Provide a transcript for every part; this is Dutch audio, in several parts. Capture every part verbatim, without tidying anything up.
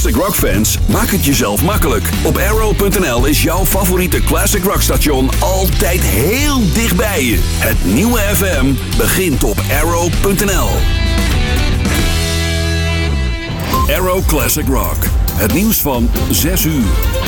Classic Rock fans, maak het jezelf makkelijk. Op Arrow punt n l is jouw favoriete Classic Rock station altijd heel dichtbij je. Het nieuwe F M begint op Arrow punt n l. Arrow Classic Rock. Het nieuws van zes uur.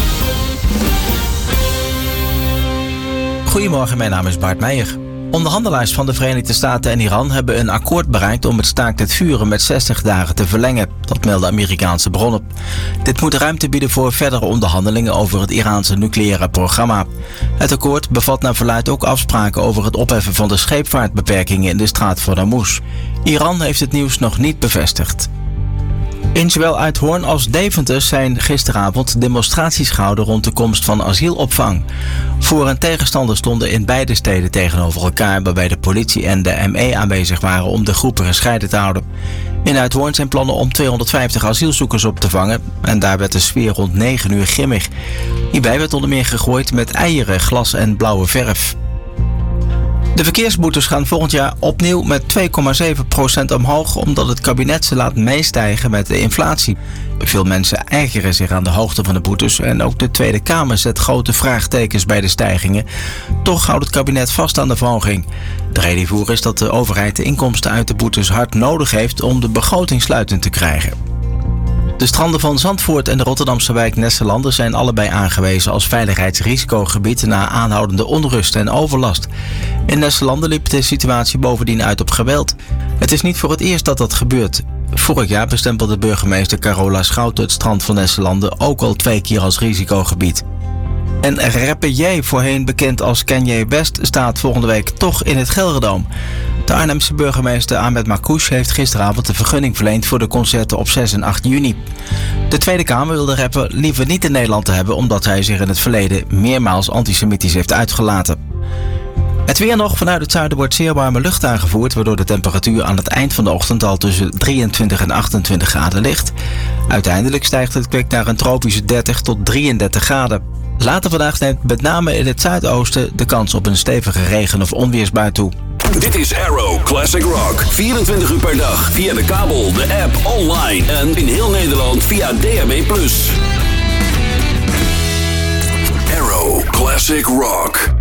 Goedemorgen, mijn naam is Bart Meijer. Onderhandelaars van de Verenigde Staten en Iran hebben een akkoord bereikt om het staakt het vuren met zestig dagen te verlengen. Dat melden Amerikaanse bronnen. Dit moet ruimte bieden voor verdere onderhandelingen over het Iraanse nucleaire programma. Het akkoord bevat naar verluidt ook afspraken over het opheffen van de scheepvaartbeperkingen in de straat van Hormuz. Iran heeft het nieuws nog niet bevestigd. In zowel Uithoorn als Deventer zijn gisteravond demonstraties gehouden rond de komst van asielopvang. Voor- en tegenstanders stonden in beide steden tegenover elkaar, waarbij de politie en de M E aanwezig waren om de groepen gescheiden te houden. In Uithoorn zijn plannen om tweehonderdvijftig asielzoekers op te vangen en daar werd de sfeer rond negen uur grimmig. Hierbij werd onder meer gegooid met eieren, glas en blauwe verf. De verkeersboetes gaan volgend jaar opnieuw met twee komma zeven procent omhoog, omdat het kabinet ze laat meestijgen met de inflatie. Veel mensen ergeren zich aan de hoogte van de boetes en ook de Tweede Kamer zet grote vraagtekens bij de stijgingen. Toch houdt het kabinet vast aan de verhoging. De reden hiervoor is dat de overheid de inkomsten uit de boetes hard nodig heeft om de begroting sluitend te krijgen. De stranden van Zandvoort en de Rotterdamse wijk Nesselanden zijn allebei aangewezen als veiligheidsrisicogebied na aanhoudende onrust en overlast. In Nesselanden liep de situatie bovendien uit op geweld. Het is niet voor het eerst dat dat gebeurt. Vorig jaar bestempelde burgemeester Carola Schouten het strand van Nesselanden ook al twee keer als risicogebied. En rapper J, voorheen bekend als Kanye West, staat volgende week toch in het Gelredome. De Arnhemse burgemeester Ahmed Marcouch heeft gisteravond de vergunning verleend voor de concerten op zes en acht juni. De Tweede Kamer wil de rapper liever niet in Nederland hebben, omdat hij zich in het verleden meermaals antisemitisch heeft uitgelaten. Het weer nog. Vanuit het zuiden wordt zeer warme lucht aangevoerd, waardoor de temperatuur aan het eind van de ochtend al tussen drieëntwintig en achtentwintig graden ligt. Uiteindelijk stijgt het kwik naar een tropische dertig tot drieëndertig graden. Later vandaag neemt met name in het zuidoosten de kans op een stevige regen- of onweersbui toe. Dit is Arrow Classic Rock. vierentwintig uur per dag via de kabel, de app, online en in heel Nederland via D A B plus. Arrow Classic Rock.